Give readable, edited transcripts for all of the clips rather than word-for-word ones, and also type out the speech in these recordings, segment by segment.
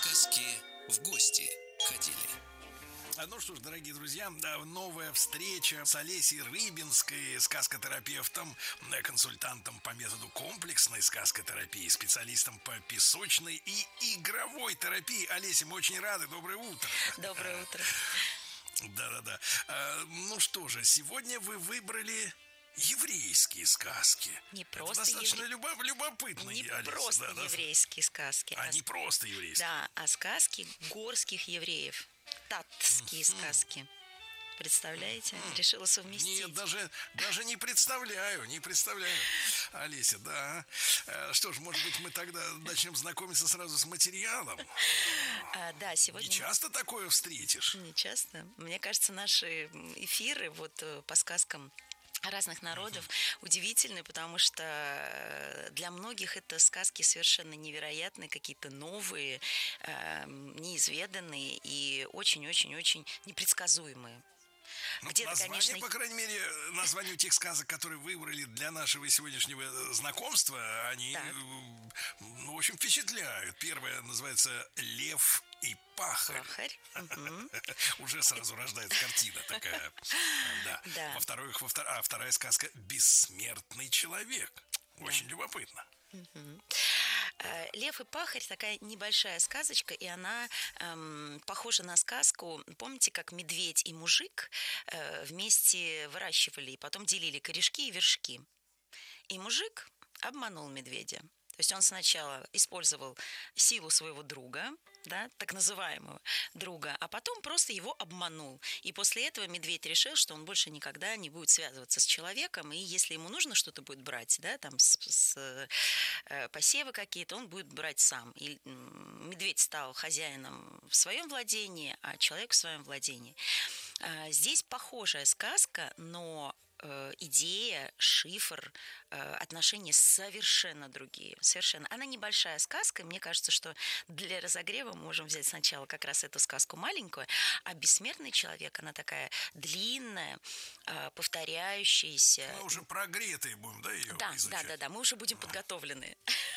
сказки в гости ходили. Ну что ж, дорогие друзья, новая встреча с Олесей Рыбинской, сказкотерапевтом, консультантом по методу комплексной сказкотерапии, специалистом по песочной и игровой терапии. Олеся, мы очень рады. Доброе утро. Доброе утро. Да-да-да. Ну что же, сегодня вы выбрали еврейские сказки. Не Это просто достаточно любопытно, Не Олеся. просто еврейские сказки. Не просто еврейские. Да, а сказки горских евреев. Татские сказки. Представляете? Решила совместить. Нет, даже не представляю. Олеся, да. Что ж, может быть, мы тогда начнем знакомиться сразу с материалом. Да, сегодня... Не часто такое встретишь? Не часто. Мне кажется, наши эфиры по сказкам разных народов удивительны, потому что для многих это сказки совершенно невероятные, какие-то новые, неизведанные и очень-очень-очень непредсказуемые. Где-то, название, конечно... по крайней мере, название тех сказок, которые выбрали для нашего сегодняшнего знакомства, они, в общем, впечатляют. Первая называется «Лев и пахарь». Уже сразу рождается картина такая. Да. Вторая сказка «Бессмертный человек». Очень любопытно. «Лев и пахарь» такая небольшая сказочка, и она похожа на сказку. Помните, как медведь и мужик вместе выращивали и потом делили корешки и вершки? И мужик обманул медведя. То есть он сначала использовал силу своего друга, да, так называемого друга, а потом просто его обманул. И после этого медведь решил, что он больше никогда не будет связываться с человеком, и если ему нужно что-то будет брать, да, там посевы какие-то, он будет брать сам. И медведь стал хозяином в своем владении, а человек в своем владении. Здесь похожая сказка, но идея, шифр, отношения совершенно другие. Совершенно. Она небольшая сказка, и мне кажется, что для разогрева мы можем взять сначала как раз эту сказку маленькую, а «Бессмертный человек», она такая длинная, повторяющаяся. Мы уже прогретые будем, да, ее изучать? Да, мы уже будем подготовлены.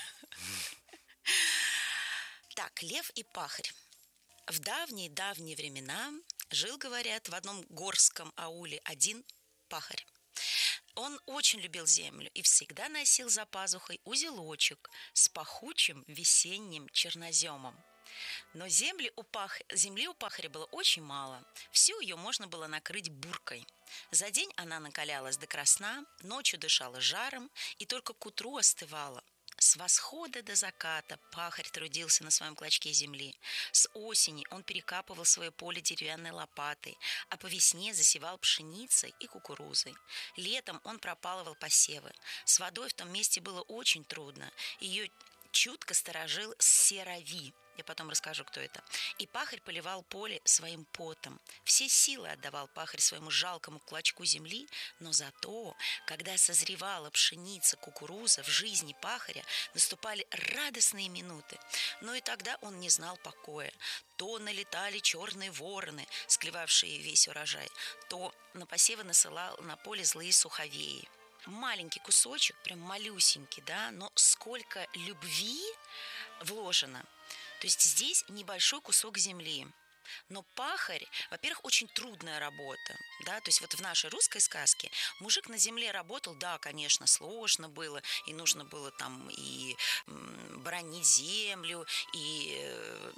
Так, «Лев и пахарь». В давние-давние времена жил, говорят, в одном горском ауле один пахарь. Он очень любил землю и всегда носил за пазухой узелочек с пахучим весенним черноземом. Но земли у пахаря было очень мало. Всю ее можно было накрыть буркой. За день она накалялась до красна, ночью дышала жаром и только к утру остывала. С восхода до заката пахарь трудился на своем клочке земли. С осени он перекапывал свое поле деревянной лопатой, а по весне засевал пшеницей и кукурузой. Летом он пропалывал посевы. С водой в том месте было очень трудно. Ее чутко сторожил Серави. Я потом расскажу, кто это. И пахарь поливал поле своим потом. Все силы отдавал пахарь своему жалкому клочку земли, но зато, когда созревала пшеница, кукуруза, в жизни пахаря наступали радостные минуты. Но и тогда он не знал покоя. То налетали черные вороны, склевавшие весь урожай, то на посевы насылал на поле злые суховеи. Маленький кусочек, прям малюсенький, да, но сколько любви вложено. То есть здесь небольшой кусок земли. Но пахарь, во-первых, очень трудная работа, да, то есть вот в нашей русской сказке мужик на земле работал, да, конечно, сложно было, и нужно было там и бранить землю, и,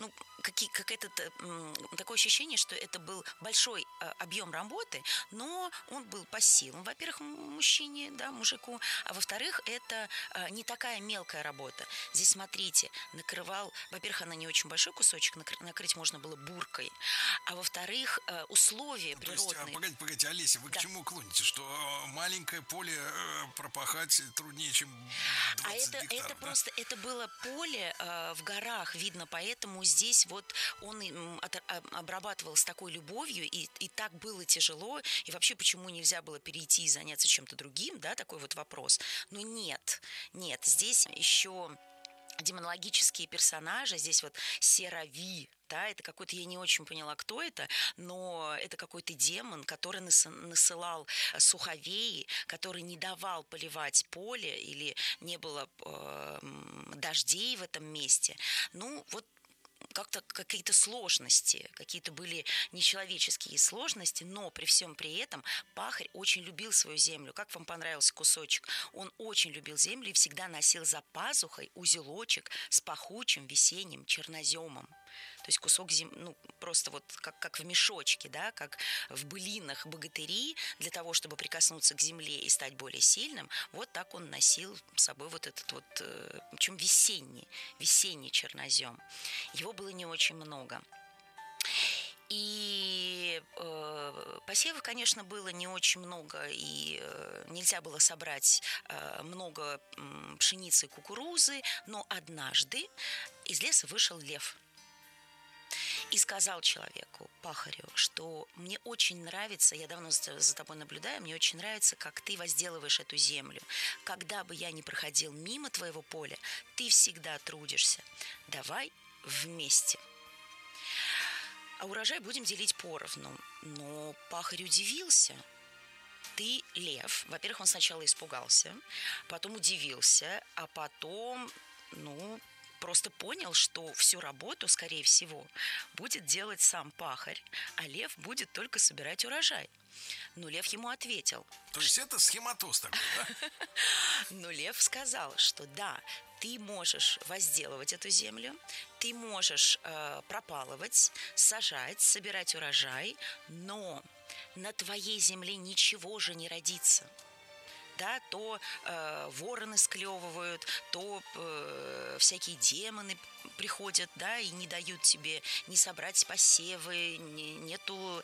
такое ощущение, что это был большой объем работы, но он был по силам, во-первых, мужчине, да, мужику, а во-вторых, это не такая мелкая работа. Здесь, смотрите, накрывал, во-первых, она не очень большой кусочек, накрыть можно было буркой, а во-вторых, условия природные. То есть, погодите, Олеся, вы к чему клоните? Что маленькое поле пропахать труднее, чем 20 гектаров, это да? просто, это было поле в горах, видно, поэтому здесь вот он обрабатывал с такой любовью, и так было тяжело, и вообще почему нельзя было перейти и заняться чем-то другим, да, такой вот вопрос. Но нет, здесь еще демонологические персонажи, здесь вот Серави, да, это какой-то, я не очень поняла, кто это, но это какой-то демон, который насылал суховеи, который не давал поливать поле или не было дождей в этом месте. Ну, вот как-то какие-то сложности, какие-то были нечеловеческие сложности, но при всем при этом пахарь очень любил свою землю. Как вам понравился кусочек? Он очень любил землю и всегда носил за пазухой узелочек с пахучим весенним черноземом. То есть кусок земли, просто вот как в мешочке, да, как в былинах богатыри, для того, чтобы прикоснуться к земле и стать более сильным, вот так он носил с собой вот этот вот, причем весенний чернозем. Его было не очень много. И посевов, конечно, было не очень много, и нельзя было собрать много пшеницы и кукурузы, но однажды из леса вышел лев. И сказал человеку, пахарю, что мне очень нравится, я давно за тобой наблюдаю, мне очень нравится, как ты возделываешь эту землю. Когда бы я ни проходил мимо твоего поля, ты всегда трудишься. Давай вместе. А урожай будем делить поровну. Но пахарь удивился. Ты лев. Во-первых, он сначала испугался, потом удивился, а потом, просто понял, что всю работу, скорее всего, будет делать сам пахарь, а лев будет только собирать урожай. Но лев ему ответил. То есть это схематоз такой, да? Но лев сказал, что да, ты можешь возделывать эту землю, ты можешь пропалывать, сажать, собирать урожай, но на твоей земле ничего же не родится. Да, то вороны склевывают, то всякие демоны приходят, да, и не дают тебе не собрать посевы, нету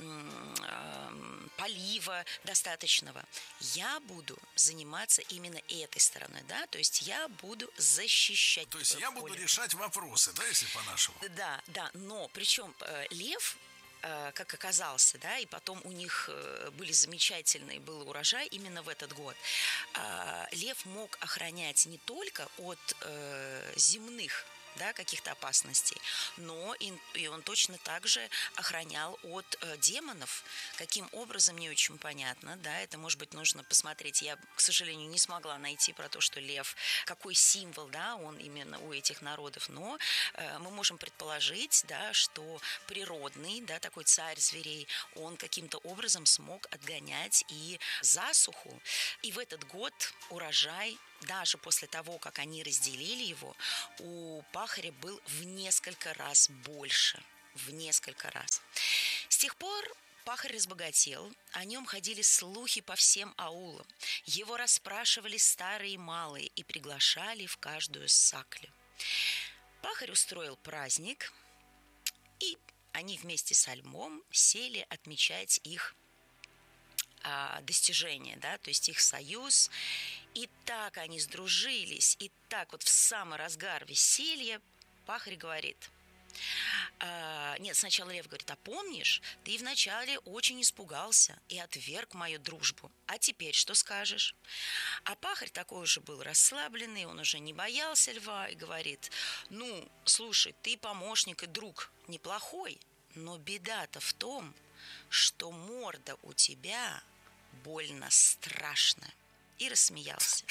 полива достаточного. Я буду заниматься именно этой стороной, да, то есть я буду защищать. То есть я буду решать вопросы, да, если по-нашему? Да, но причем лев, как оказался, да, и потом у них был замечательный урожай именно в этот год. Лев мог охранять не только от земных, да, каких-то опасностей, но и он точно так же охранял от демонов. Каким образом, не очень понятно, да, это, может быть, нужно посмотреть. Я, к сожалению, не смогла найти про то, что лев, какой символ, да, он именно у этих народов, но мы можем предположить, да, что природный, да, такой царь зверей, он каким-то образом смог отгонять и засуху. И в этот год урожай, даже после того, как они разделили его, у пахаря был в несколько раз больше. В несколько раз. С тех пор пахарь разбогател, о нем ходили слухи по всем аулам. Его расспрашивали старые и малые и приглашали в каждую саклю. Пахарь устроил праздник, и они вместе с Альмом сели отмечать их достижения, да, то есть их союз. И так они сдружились, и так вот в самый разгар веселья пахарь говорит. Нет, сначала лев говорит, а помнишь, ты вначале очень испугался и отверг мою дружбу, а теперь что скажешь? А пахарь такой уже был расслабленный, он уже не боялся льва и говорит, слушай, ты помощник и друг неплохой, но беда-то в том, что морда у тебя больно страшная. И рассмеялся.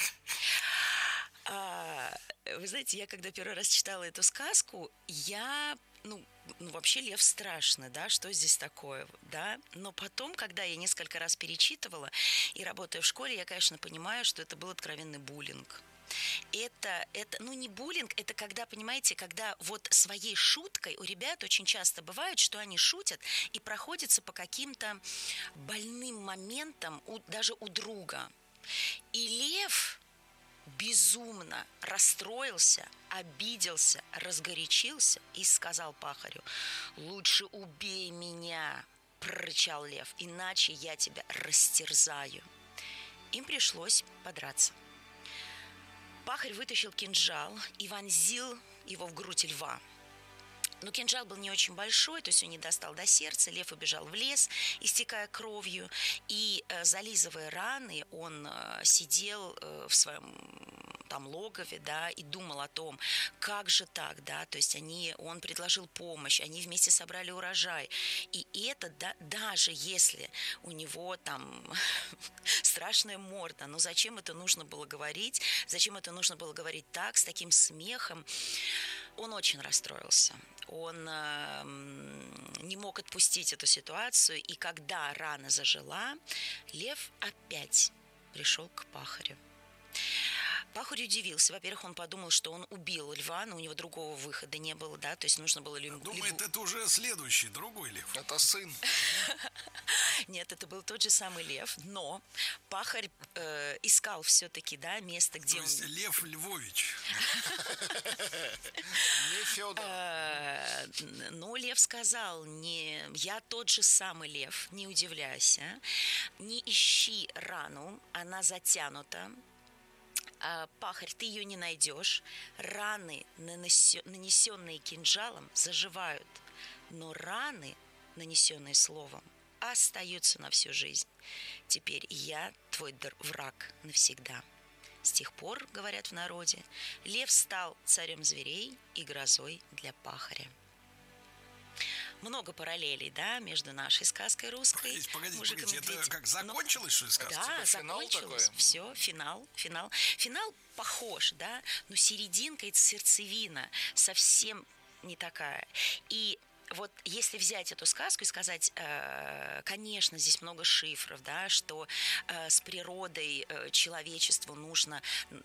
Вы знаете, я когда первый раз читала эту сказку, вообще лев страшно, да, что здесь такое, да, но потом, когда я несколько раз перечитывала и работая в школе, я, конечно, понимаю, что это был откровенный буллинг. Это не буллинг, это когда, понимаете, когда вот своей шуткой у ребят очень часто бывает, что они шутят и проходятся по каким-то больным моментам даже у друга. И лев безумно расстроился, обиделся, разгорячился и сказал пахарю, «Лучше убей меня», – прорычал лев, «иначе я тебя растерзаю». Им пришлось подраться. Пахарь вытащил кинжал и вонзил его в грудь льва. Но кинжал был не очень большой, то есть он не достал до сердца. Лев убежал в лес, истекая кровью. И, зализывая раны, он сидел в своем логове, да, и думал о том, как же так, да, то есть он предложил помощь, они вместе собрали урожай. И это, да, даже если у него страшная морда, но зачем это нужно было говорить? Зачем это нужно было говорить так, с таким смехом? Он очень расстроился. Он не мог отпустить эту ситуацию, и когда рана зажила, лев опять пришел к пахарю. Пахарь удивился. Во-первых, он подумал, что он убил льва, но у него другого выхода не было, да, то есть нужно было Думает, это уже следующий, другой лев. Это сын. Нет, это был тот же самый лев, но пахарь искал все-таки, да, место, где То есть Лев Львович. Не Федор. Но лев сказал: не, я тот же самый лев, не удивляйся, не ищи рану, она затянута. Пахарь, ты ее не найдешь. Раны, нанесенные кинжалом, заживают, но раны, нанесенные словом, остаются на всю жизнь. Теперь я твой враг навсегда. С тех пор, говорят в народе, лев стал царем зверей и грозой для пахаря. Много параллелей, да, между нашей сказкой русской. Погодите, это как закончилось, что ли, сказка? Да, закончилось. Все, финал. Финал похож, да, но серединка и сердцевина совсем не такая. И вот если взять эту сказку и сказать, конечно, здесь много шифров, да, что с природой человечеству нужно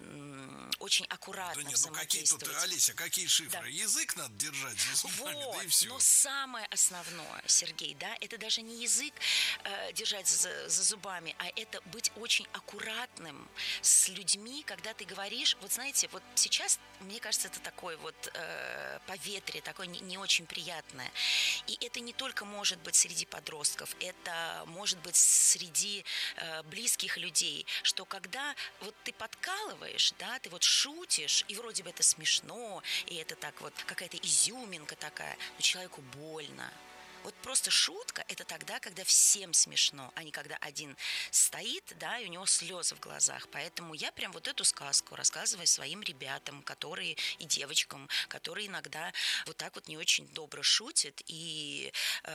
очень аккуратно взаимодействовать. Какие тут, Олеся, какие шифры? Да. Язык надо держать за зубами, вот, да и все. Но самое основное, Сергей, да, это даже не язык держать за зубами, а это быть очень аккуратным с людьми, когда ты говоришь, вот знаете, вот сейчас, мне кажется, это такое вот поветрие, такое не очень приятное. И это не только может быть среди подростков, это может быть среди близких людей, что когда вот ты подкалываешь, да, ты вот шутишь, и вроде бы это смешно, и это так вот какая-то изюминка такая, но человеку больно. Вот просто шутка – это тогда, когда всем смешно, а не когда один стоит, да, и у него слезы в глазах. Поэтому я прям вот эту сказку рассказываю своим ребятам, которые и девочкам, которые иногда вот так вот не очень добро шутят. И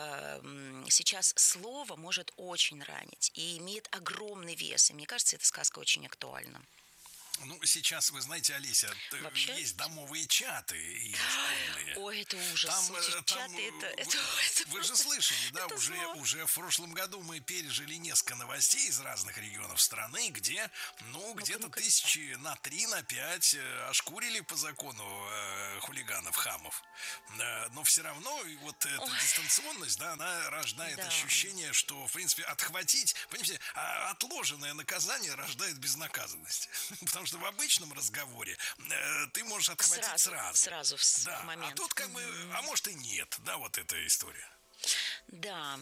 сейчас слово может очень ранить и имеет огромный вес. И мне кажется, эта сказка очень актуальна. Ну, сейчас, вы знаете, Олеся, вообще? Есть домовые чаты и школьные. Ой, это ужас. Чаты, вы же слышали, да, уже в прошлом году мы пережили несколько новостей из разных регионов страны, где, где-то тысячи на 3, на 5 ошкурили по закону хулиганов, хамов. Но все равно вот эта дистанционность, да, она рождает ощущение, что, в принципе, отхватить, понимаете, отложенное наказание рождает безнаказанность. Потому что в обычном разговоре ты можешь отхватить сразу в момент. А тут как бы, а может и нет, да, вот эта история. Да.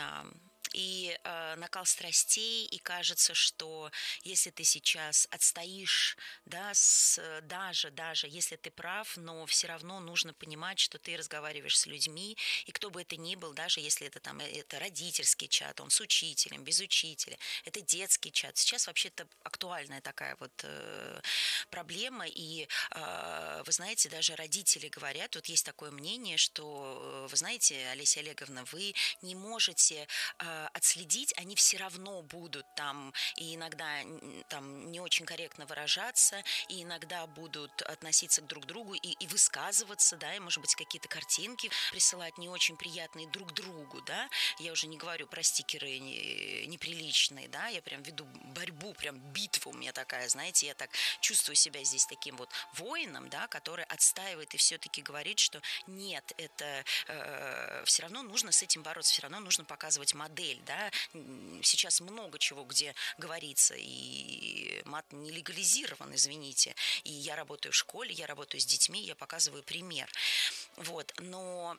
И накал страстей, и кажется, что если ты сейчас отстоишь, да, даже если ты прав, но все равно нужно понимать, что ты разговариваешь с людьми, и кто бы это ни был, даже если это родительский чат, он с учителем, без учителя, это детский чат. Сейчас вообще-то актуальная такая вот проблема, и вы знаете, даже родители говорят, вот есть такое мнение, что, вы знаете, Олеся Олеговна, вы не можете отследить, они все равно будут там и иногда там не очень корректно выражаться, и иногда будут относиться друг к другу и высказываться, да, и, может быть, какие-то картинки присылать не очень приятные друг другу, да. Я уже не говорю про стикеры неприличные, да, я прям веду борьбу, прям битву у меня такая, знаете, я так чувствую себя здесь таким вот воином, да, который отстаивает и все-таки говорит, что нет, это все равно нужно с этим бороться, все равно нужно показывать модель, да, сейчас много чего, где говорится, и мат не легализирован, извините, и я работаю в школе, я работаю с детьми, я показываю пример, вот, но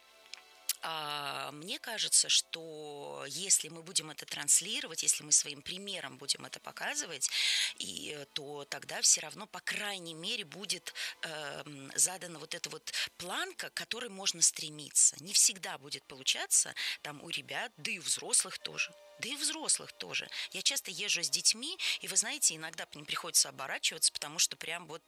мне кажется, что если мы будем это транслировать, если мы своим примером будем это показывать, то тогда все равно, по крайней мере, будет задана вот эта вот планка, к которой можно стремиться. Не всегда будет получаться там у ребят, да и у взрослых тоже. Да и взрослых тоже. Я часто езжу с детьми, и вы знаете, иногда по ним приходится оборачиваться, потому что прям вот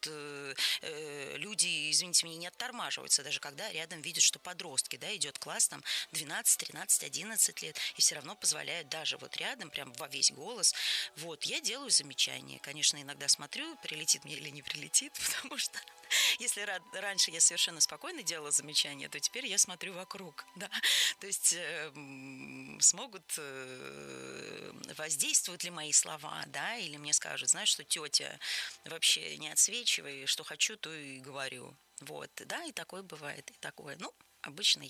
люди, извините меня, не оттормаживаются, даже когда рядом видят, что подростки, да, идет класс там 12, 13, 11 лет, и все равно позволяют даже вот рядом, прям во весь голос. Вот, я делаю замечания. Конечно, иногда смотрю, прилетит мне или не прилетит, потому что Если раньше я совершенно спокойно делала замечания, то теперь я смотрю вокруг, да. То есть смогут, воздействуют ли мои слова, да, или мне скажут, знаешь, что тетя, вообще не отсвечивай, что хочу, то и говорю. Вот, да, и такое бывает, и такое. Ну, обычно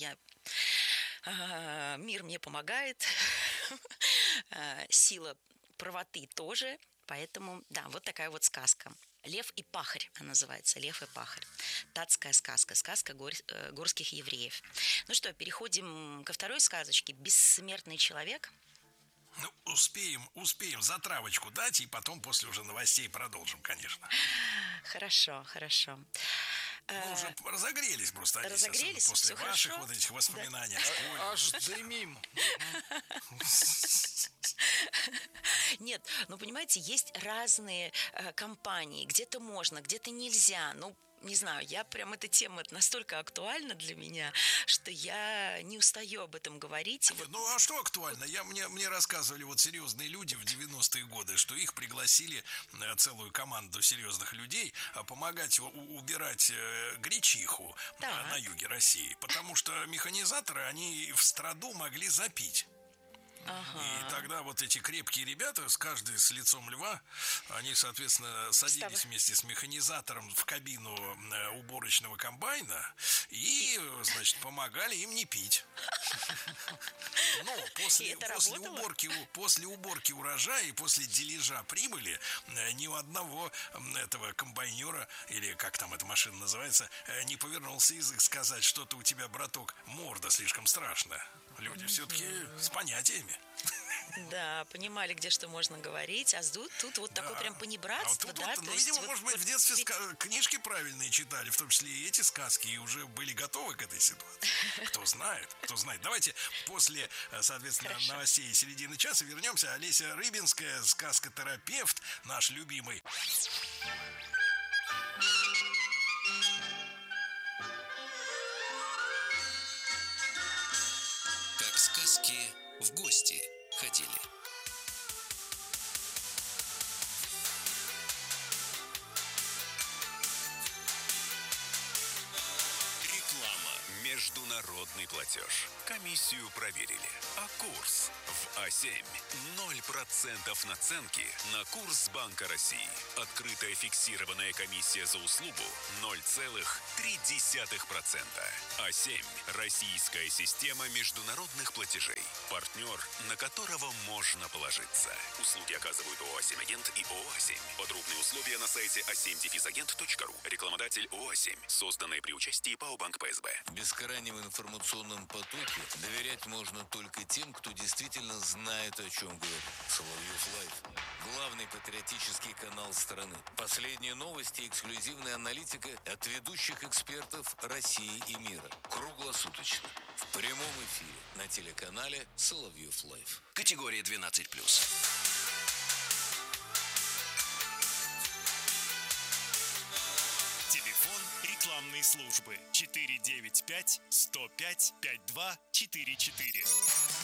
мир мне помогает, сила правоты тоже, поэтому, да, вот такая вот сказка. «Лев и пахарь» она называется, «Лев и пахарь». Датская сказка, сказка горских евреев. Ну что, переходим ко второй сказочке «Бессмертный человек». Ну, успеем затравочку дать, и потом после уже новостей продолжим, конечно. Хорошо. Мы уже разогрелись просто, Олеся, Разогрелись? После Всё ваших хорошо? вот этих воспоминаний. Аж дымим. Нет, ну, понимаете, есть разные компании. Где-то можно, где-то нельзя. Ну, не знаю, эта тема настолько актуальна для меня, что я не устаю об этом говорить. Ну, а что актуально? Мне рассказывали вот серьезные люди в 90-е годы, что их пригласили, целую команду серьезных людей, помогать убирать гречиху на юге России. Потому что механизаторы, они в страду могли запить. И тогда вот эти крепкие ребята, каждый с лицом льва, они, соответственно, садились вместе с механизатором в кабину уборочного комбайна и, значит, помогали им не пить. Но после уборки урожая и после дележа прибыли ни у одного этого комбайнера, или как там эта машина называется, не повернулся язык сказать, что-то у тебя, браток, морда слишком страшная. Люди все-таки с понятиями. Да, понимали, где что можно говорить, а тут вот такое прям понебратство, да? Ну, видимо, может быть, в детстве книжки правильные читали, в том числе и эти сказки, и уже были готовы к этой ситуации. Кто знает. Давайте после, соответственно, новостей середины часа вернемся. Олеся Рыбинская, сказкотерапевт, наш любимый. Как сказки в гости ходили. Реклама. Международный платеж. Комиссию проверили. А курс в А7. 0% наценки на курс Банка России. Открытая фиксированная комиссия за услугу 0,3%. А7. Российская система международных платежей. Партнер, на которого можно положиться. Услуги оказывают ООО «А7 Агент» и ООО «А7». Подробные условия на сайте a7-agent.ru. Рекламодатель ООО «А7». Созданное при участии ПАО «Банк ПСБ». В бескрайнем информационном потоке доверять можно только тем, кто действительно знает, о чем говорит. Соловьев Лайв. Главный патриотический канал страны. Последние новости и эксклюзивная аналитика от ведущих экспертов России и мира. Круглосуточно. В прямом эфире на телеканале Соловьев Лайв. Категория 12+. Телефон рекламной службы 495 105 5244.